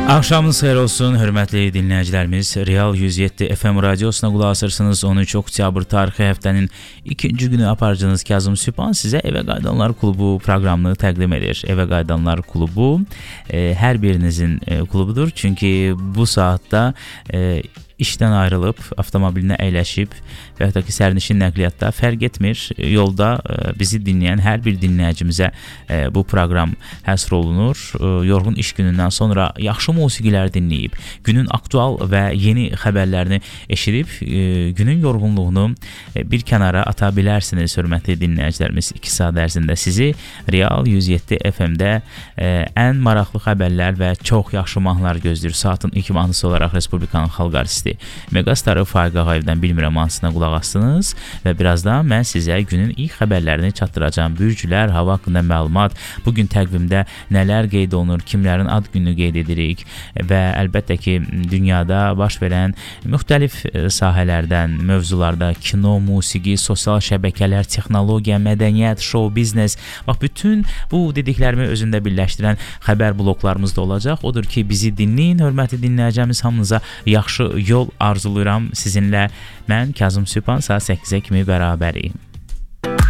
Axşamınız xeyir olsun, hörmətli dinləyicilərimiz. Real 107 FM radiosuna qulaq asırsınız. 13 oktyabr tarixi həftənin ikinci günü aparıcınız Kazım Sübhan sizə Evə Qayıdanlar Klubu proqramını təqdim edir. Evə Qayıdanlar Klubu hər birinizin klubudur. Çünki bu saatda işdən ayrılıb, avtomobilinə əyləşib və yaxud da ki, sərnişin nəqliyyatda fərq etmir. Yolda bizi dinləyən hər bir dinləyicimizə bu proqram həsr olunur. Yorğun iş günündən sonra yaxşı musiqilər dinləyib, günün aktual və yeni xəbərlərini eşidib, günün yorğunluğunu bir kənara ata bilərsiniz, hörmətli dinləyicilərimiz. 2 saat ərzində sizi Real 107 FM-də ən maraqlı xəbərlər və çox yaxşı mahnılar gözləyir. Saatın ilk mahnısı olaraq Respublikanın xalq artisti Megastarı Faiq Ağayevdən Bilmirəm mahnısına qulaq asdınız və birazdan mən sizə günün ilk xəbərlərini çatdıracağım. Bürclər, hava haqqında məlumat, bugün təqvimdə nələr qeyd olunur, kimlərin ad gününü qeyd edirik və əlbəttə ki, dünyada baş verən müxtəlif sahələrdən, mövzularda kino, musiqi, sosial şəbəkələr, texnologiya, mədəniyyət, show, biznes, bax bütün bu dediklərimi özündə birləşdirən xəbər bloklarımız da olacaq. Odur ki, bizi dinləyin, hörmətli dinləyəcəyimiz, hamınıza yaxşı yol arzulayıram sizinlə. Mən Kazım Sübhan saat 8-ə kimi bərabəriyim.